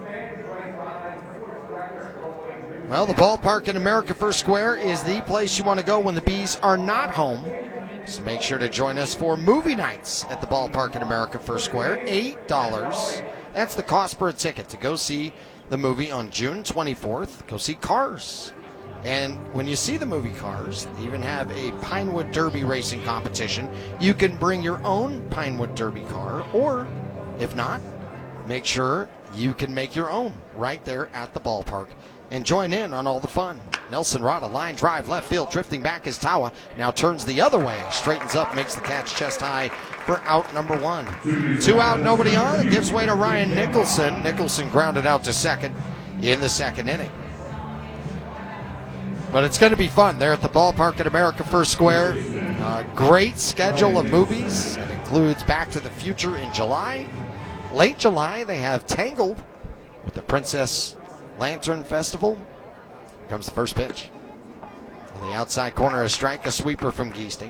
[SPEAKER 1] Well, the ballpark in America First Square is the place you want to go when the Bees are not home. So make sure to join us for movie nights at the ballpark in America First Square. eight dollars. That's the cost per ticket to go see the movie on June twenty-fourth. Go see Cars. And when you see the movie Cars, they even have a Pinewood Derby racing competition. You can bring your own Pinewood Derby car, or if not, make sure you can make your own right there at the ballpark and join in on all the fun. Nelson Rada, line drive, left field, drifting back is Tawa. Now turns the other way, straightens up, makes the catch chest high for out number one. Two out, nobody on. It gives way to Ryan Nicholson. Nicholson grounded out to second in the second inning. But it's going to be fun there at the ballpark at America First Square. Uh, great schedule of movies. It includes Back to the Future in July. Late July, they have Tangled with the Princess Lantern Festival. Here comes the first pitch. On the outside corner, a strike, a sweeper from Giesting.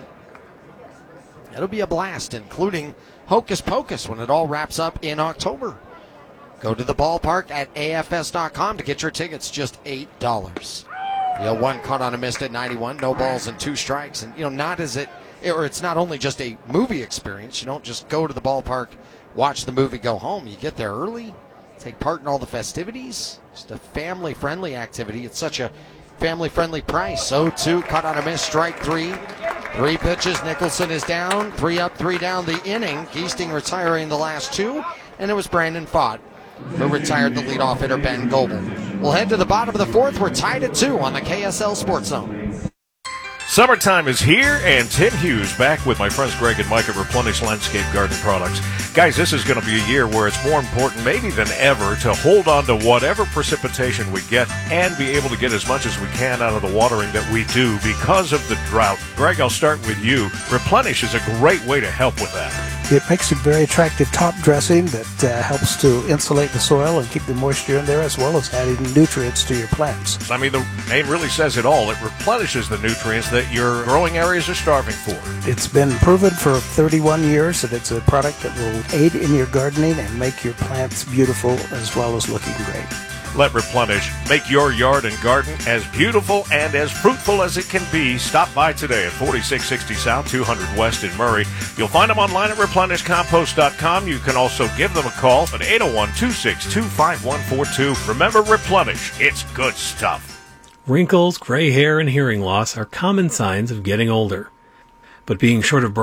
[SPEAKER 1] It'll be a blast, including Hocus Pocus when it all wraps up in October. Go to the ballpark at A F S dot com to get your tickets, just eight dollars. You know, one caught on a missed at ninety-one, no balls and two strikes. And, you know, not as it, or it's not only just a movie experience. You don't just go to the ballpark, watch the movie, go home. You get there early, take part in all the festivities. Just a family-friendly activity. It's such a family-friendly price. So, two, caught on a miss, strike three. Three pitches, Nicholson is down. Three up, three down the inning. Giesting retiring the last two, and it was Brandon Fott who retired the leadoff hitter, Ben Goebel. We'll head to the bottom of the fourth. We're tied at two on the K S L Sports Zone.
[SPEAKER 2] Summertime is here, and Tim Hughes back with my friends Greg and Mike at Replenish Landscape Garden Products. Guys, this is going to be a year where it's more important maybe than ever to hold on to whatever precipitation we get and be able to get as much as we can out of the watering that we do because of the drought. Greg, I'll start with you. Replenish is a great way to help with that.
[SPEAKER 3] It makes a very attractive top dressing that uh, helps to insulate the soil and keep the moisture in there, as well as adding nutrients to your plants.
[SPEAKER 2] I mean, the name really says it all. It replenishes the nutrients that your growing areas are starving for.
[SPEAKER 3] It's been proven for thirty-one years that it's a product that will aid in your gardening and make your plants beautiful as well as looking great.
[SPEAKER 2] Let Replenish make your yard and garden as beautiful and as fruitful as it can be. Stop by today at forty-six sixty South, two hundred West in Murray. You'll find them online at replenish compost dot com. You can also give them a call at eight oh one, two six two, five one four two. Remember, Replenish. It's good stuff.
[SPEAKER 12] Wrinkles, gray hair, and hearing loss are common signs of getting older. But being short of breath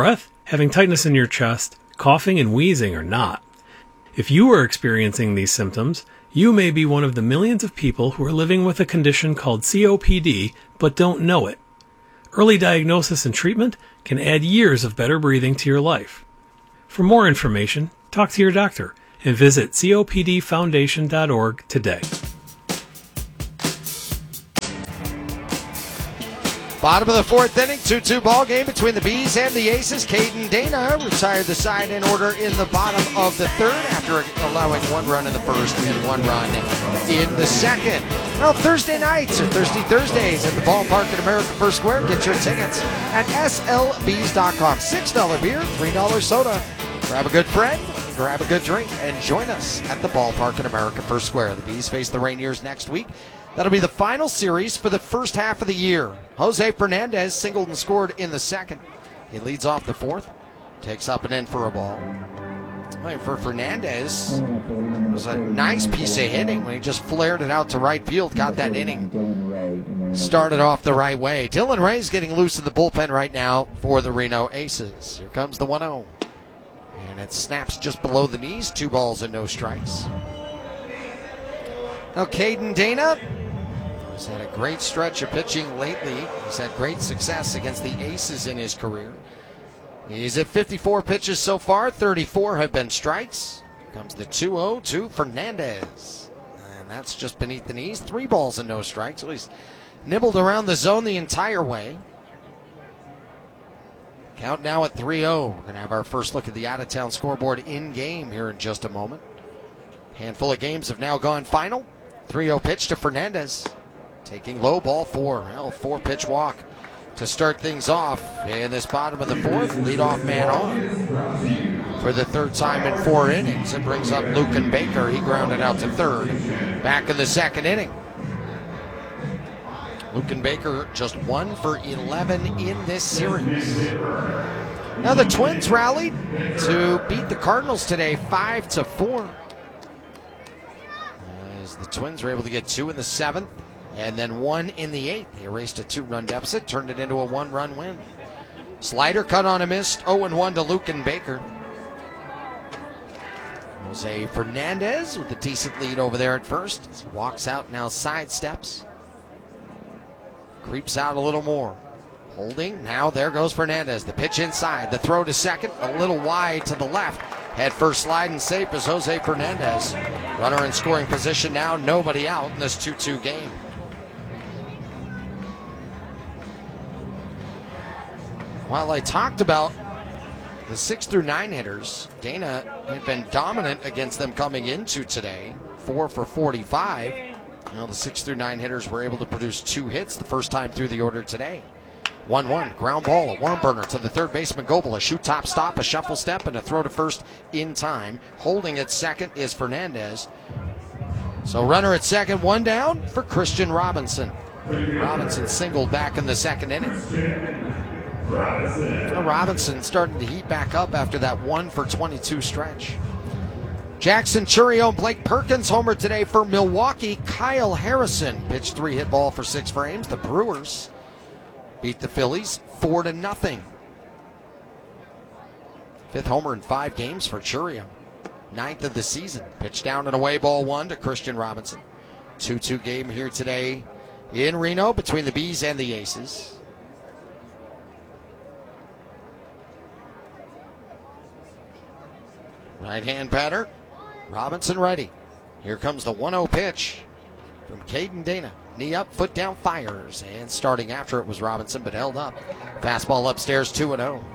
[SPEAKER 12] having tightness in your chest, coughing and wheezing or not. If you are experiencing these symptoms, you may be one of the millions of people who are living with a condition called C O P D but don't know it. Early diagnosis and treatment can add years of better breathing to your life. For more information, talk to your doctor and visit C O P D foundation dot org today.
[SPEAKER 1] Bottom of the fourth inning, two two ball game between the Bees and the Aces. Caden Dana retired the side in order in the bottom of the third after allowing one run in the first and one run in the second. Well, Thursday nights or Thirsty Thursdays at the ballpark at America First Square. Get your tickets at S L Bees dot com. six dollar beer, three dollar soda. Grab a good friend, grab a good drink, and join us at the ballpark at America First Square. The Bees face the Rainiers next week. That'll be the final series for the first half of the year. Jose Fernandez singled and scored in the second. He leads off the fourth, takes up and in for a ball. Right, for Fernandez, it was a nice piece of hitting when he just flared it out to right field, got that inning started off the right way. Dylan Ray's getting loose in the bullpen right now for the Reno Aces. Here comes the one oh. And it snaps just below the knees, two balls and no strikes. Now, Caden Dana has had a great stretch of pitching lately. He's had great success against the Aces in his career. He's at fifty-four pitches so far, thirty-four have been strikes. Here comes the two oh to Fernandez. And that's just beneath the knees, three balls and no strikes. So he's nibbled around the zone the entire way. Count now at three oh. We're going to have our first look at the out-of-town scoreboard in-game here in just a moment. Handful of games have now gone final. three oh pitch to Fernandez. Taking low, ball four. Well, four-pitch walk to start things off in this bottom of the fourth. Leadoff man on for the third time in four innings. It brings up Lucan Baker. He grounded out to third. Back in the second inning. Lucan Baker just one for eleven in this series. Now the Twins rallied to beat the Cardinals today five to four. As the Twins were able to get two in the seventh and then one in the eighth. They erased a two-run deficit, turned it into a one-run win. Slider cut on a missed, oh and one to Lucan Baker. Jose Fernandez with a decent lead over there at first. As he walks out, now sidesteps. Creeps out a little more. Holding, now there goes Fernandez. The pitch inside, the throw to second, a little wide to the left. Head first sliding safe is Jose Fernandez. Runner in scoring position now, nobody out in this two two game. While I talked about the six through nine hitters, Dana had been dominant against them coming into today, four for forty-five. Well, the six through nine hitters were able to produce two hits the first time through the order today. one one, ground ball, a worm burner to the third baseman Goebel, a shoot top stop, a shuffle step, and a throw to first in time. Holding at second is Fernandez. So runner at second, one down for Christian Robinson. Robinson singled back in the second inning. Robinson starting to heat back up after that one for twenty-two stretch. Jackson Churio, Blake Perkins homer today for Milwaukee. Kyle Harrison pitched three hit ball for six frames. The Brewers beat the Phillies four to nothing. Fifth homer in five games for Churio. Ninth of the season. Pitched down and away, ball one to Christian Robinson. two two game here today in Reno between the Bees and the Aces. Right hand batter. Robinson ready. Here comes the one oh pitch from Caden Dana. Knee up, foot down, fires. And starting after it was Robinson, but held up. Fastball upstairs, two and oh.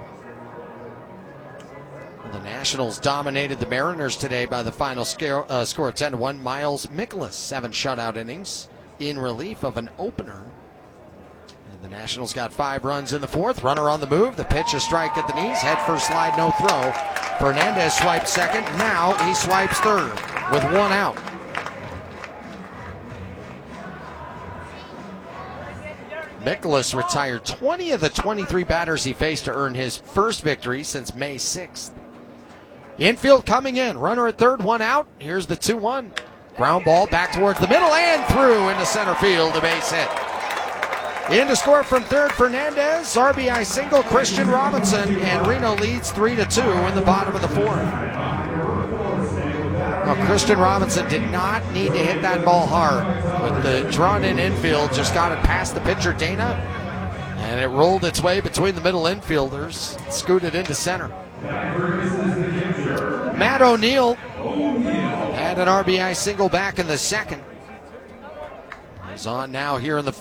[SPEAKER 1] The Nationals dominated the Mariners today by the final scare, uh, score of ten to one. Miles Mikolas, seven shutout innings in relief of an opener. And the Nationals got five runs in the fourth. Runner on the move. The pitch, a strike at the knees. Head first slide, no throw. Fernandez swipes second. Now he swipes third with one out. Mikolas retired twenty of the twenty-three batters he faced to earn his first victory since May sixth. Infield coming in. Runner at third, one out. Here's the two one. Ground ball back towards the middle and through into center field. A base hit. In to score from third, Fernandez. R B I single, Christian Robinson, and Reno leads three to two in the bottom of the fourth. Well, Christian Robinson did not need to hit that ball hard, but the drawn-in infield just got it past the pitcher, Dana, and it rolled its way between the middle infielders, scooted into center. Matt O'Neill had an R B I single back in the second. He's on now here in the